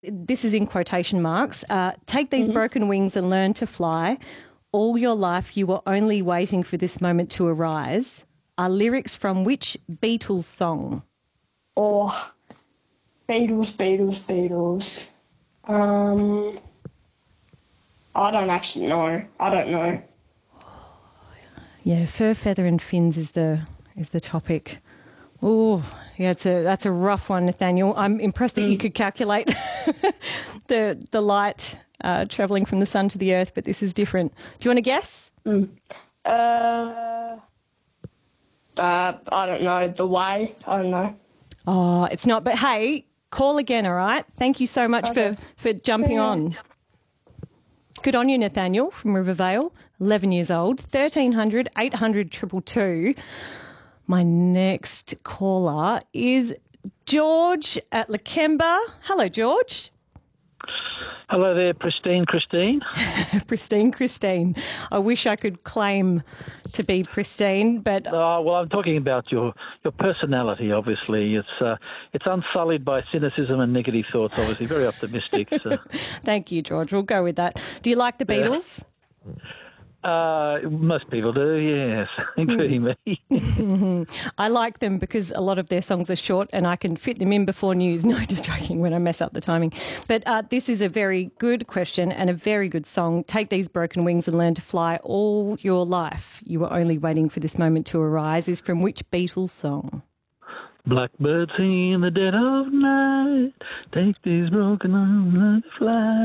this is in quotation marks, take these broken wings and learn to fly. All your life you were only waiting for this moment to arise, are lyrics from which Beatles song? Oh, Beatles. I don't actually know. I don't know. Yeah, fur, feather and fins is the topic. Oh, yeah, that's a rough one, Nathaniel. I'm impressed that you could calculate the light travelling from the sun to the earth, but this is different. Do you want to guess? I don't know. The way? I don't know. Oh, it's not. But hey, call again, all right? Thank you so much for jumping on. Good on you, Nathaniel from Rivervale, 11 years old, 1300 800 222. My next caller is George at Lakemba. Hello, George. Hello there, Pristine Christine. Pristine Christine. I wish I could claim to be pristine, but... well, I'm talking about your personality, obviously. It's unsullied by cynicism and negative thoughts, obviously. Very optimistic. So. Thank you, George. We'll go with that. Do you like the Beatles? Most people do, yes, including me. I like them because a lot of their songs are short and I can fit them in before news. No, just joking when I mess up the timing. But this is a very good question and a very good song. Take these broken wings and learn to fly. All your life you were only waiting for this moment to arise is from which Beatles song? Blackbird singing in the dead of night. Take these broken arms and learn to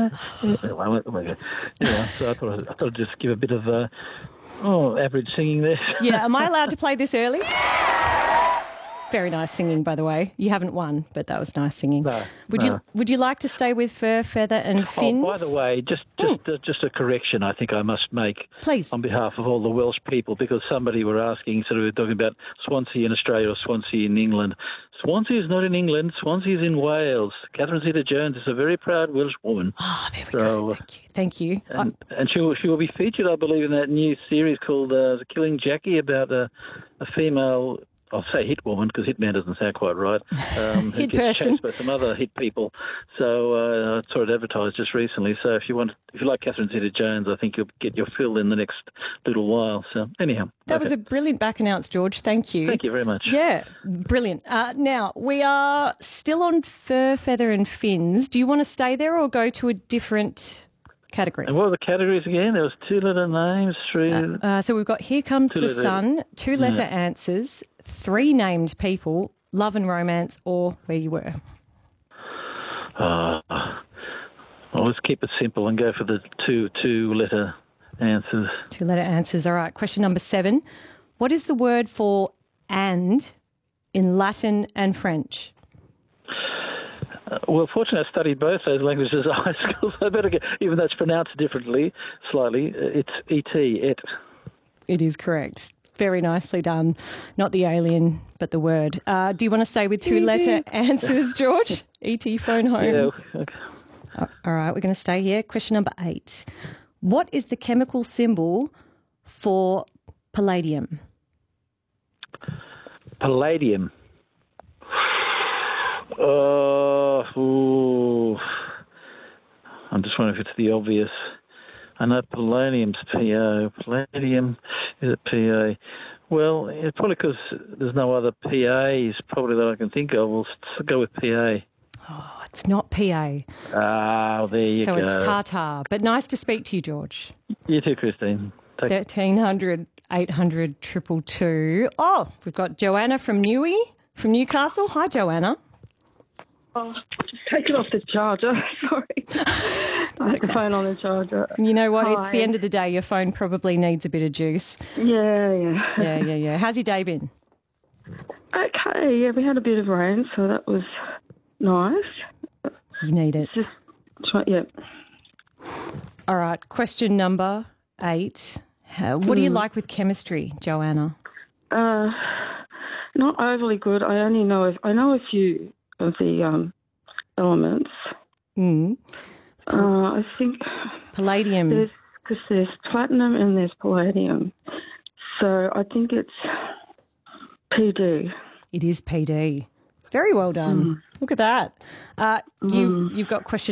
fly. Yeah, so I thought I'd just give a bit of average singing there. Yeah, am I allowed to play this early? Very nice singing, by the way. You haven't won, but that was nice singing. No, Would you like to stay with fur, feather and fins? Oh, by the way, just a correction I think I must make. Please. On behalf of all the Welsh people, because somebody were asking, sort of talking about Swansea in Australia or Swansea in England. Swansea is not in England. Swansea is in Wales. Catherine Zeta-Jones is a very proud Welsh woman. Oh, there we go. Thank you. And she will be featured, I believe, in that new series called The Killing Jackie about a female... I'll say hit woman because hitman doesn't sound quite right. Hit gets person. chased by some other hit people. So I saw it advertised just recently. So if you like Catherine Zeta-Jones, I think you'll get your fill in the next little while. So anyhow. That was a brilliant back announce, George. Thank you. Thank you very much. Yeah, brilliant. Now, we are still on fur, feather and fins. Do you want to stay there or go to a different category? And what were the categories again? There was 2-letter names, 3... So we've got Here Comes the Sun, 2-letter answers, 3 named people, love and romance, or where you were. Well, let's keep it simple and go for the two-letter answers. 2-letter answers, all right. Question number 7. What is the word for and in Latin and French? Well, fortunately, I studied both those languages at high school, so I better get, even though it's pronounced differently, slightly, it's et. It is correct. Very nicely done. Not the alien, but the word. Do you want to stay with 2-letter answers, George? E.T. phone home. Yeah. Okay. All right, we're going to stay here. Question number 8. What is the chemical symbol for palladium? Palladium. I'm just wondering if it's the obvious. I know polonium's PO. Palladium, is it PA? Well, it's probably because there's no other PAs probably that I can think of. We'll go with PA. Oh, it's not PA. There you go. So it's tartar. But nice to speak to you, George. You too, Christine. 1300 800 222. Oh, we've got Joanna from Newcastle. Hi, Joanna. Oh, just take it off the charger. Sorry. I had the phone on the charger. You know what? Hi. It's the end of the day. Your phone probably needs a bit of juice. Yeah. How's your day been? Okay, yeah, we had a bit of rain, so that was nice. You need it. Yeah. All right, question number 8. What do you like with chemistry, Joanna? Not overly good. I know a few of the elements. I think palladium. Because there's platinum and there's palladium. So I think it's PD. It is PD. Very well done. Look at that. You've got question